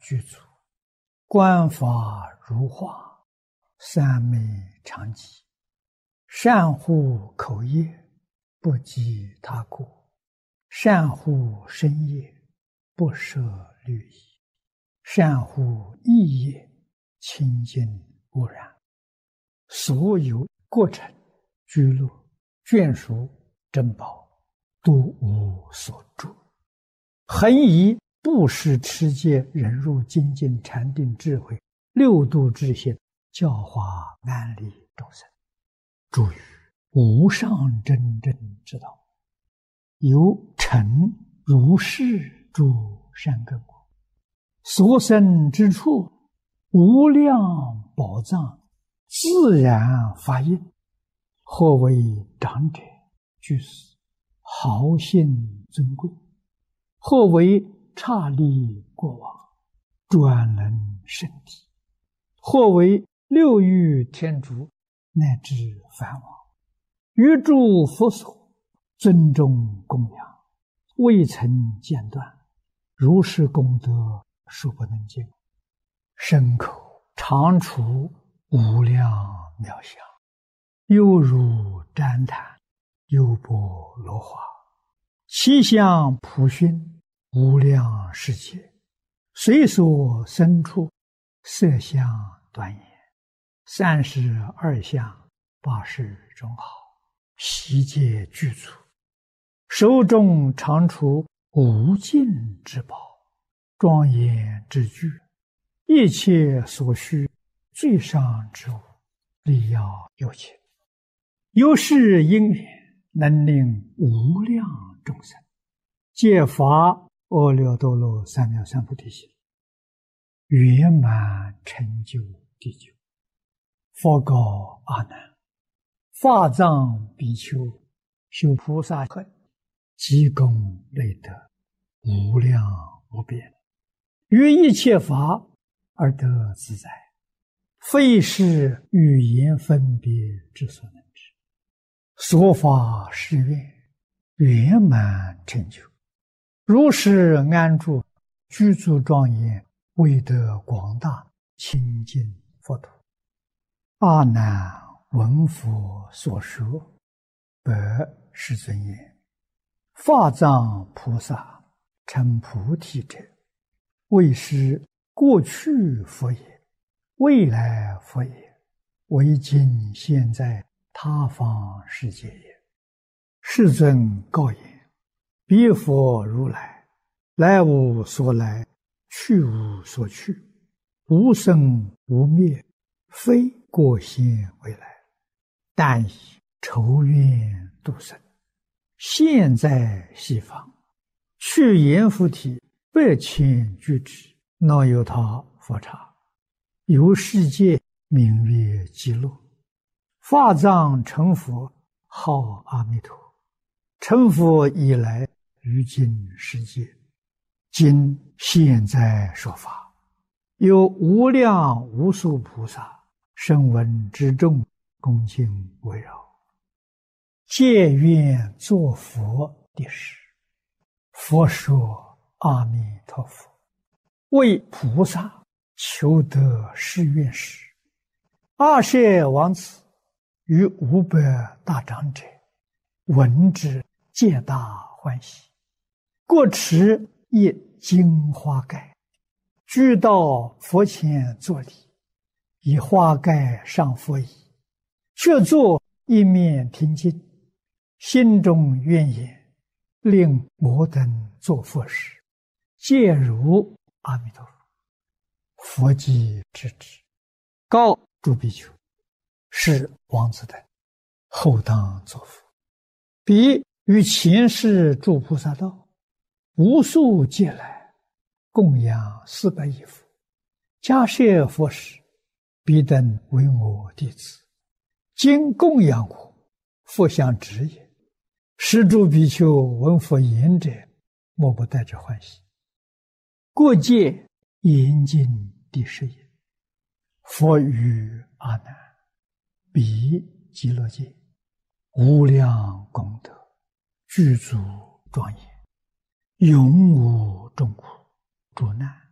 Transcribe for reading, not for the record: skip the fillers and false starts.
具足，观法如画，三昧常寂。善护口业，不积他过；善护身业，不摄律仪；善护意业，清净无染。所有过程、居乐、眷属、珍宝，都无所著。恒以布施、持戒、忍辱、精进、禅定、智慧六度智行，教化安利众生，助于无上真正之道，由成如是诸善根果，所生之处，无量宝藏自然发应。或为长者居士，豪信尊贵；或为刹利国王，专能圣体；或为六欲天竺，乃至梵王，于诸佛所尊重供养，未曾间断，如是功德数不能尽，身口常处无量妙相，犹如旃檀，优波罗花，其相普熏无量世界，随所生处，色相端严，32相80种好，悉皆具足，手中常处无尽之宝，庄严之具，一切所需最上之物，力要有情。由是因缘，能令无量众生皆发阿耨多罗三藐三菩提心，圆满成就地久。佛告阿难：法藏比丘修菩萨恨，积功累德，无量无边，于一切法而得自在，非是语言分别之所能知。所发誓愿，圆满成就，如是安住，具足庄严，为得广大清净佛土。阿难闻佛所说，白世尊言：法藏菩萨成菩提者，为是过去佛也，未来佛也，为今现在他方世界也。世尊告言：彼佛如来，来无所来，去无所去，无生无灭，非过现未来，但以筹愿度生，现在西方，去阎浮提8,000俱胝，那由他佛刹，由世界名曰极乐。法藏成佛，号阿弥陀。成佛以来，于今世界，今现在说法，有无量无数菩萨声闻之众，恭敬围绕，皆愿作佛的事。佛说：阿弥陀佛，为菩萨求得誓愿时，阿舍王子与500大长者闻之，皆大欢喜，各持一金花盖，俱到佛前作礼，以花盖上佛椅，却坐一面听经，心中愿言：令摩等作佛时，皆如阿弥陀佛。佛即知之，告诸比丘：是王子等后当作佛。彼于前世诸菩萨道，无数劫来，供养400亿佛，迦叶佛时，彼等为我弟子，今供养我，佛相知也。是诸比丘闻佛言者，莫不带着欢喜。过界严禁第10也。佛语阿难：彼极乐界，无量功德，具足庄严，永无众苦诸难，